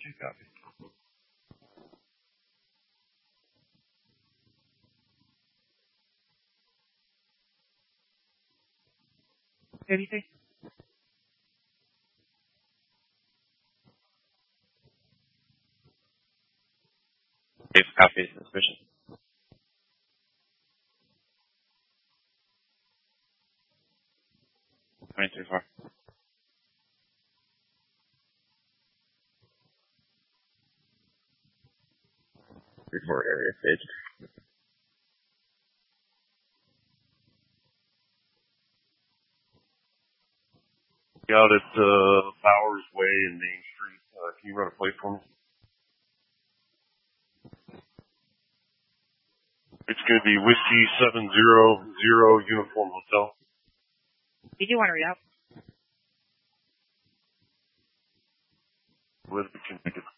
Copy. ABC. Dave, copy. Suspicion. Twenty-three far. Report area stage. Out at Bowers Way and Main Street. Can you run a plate for me? It's going to be Whiskey 700 Uniform Hotel. You do want to read out? With the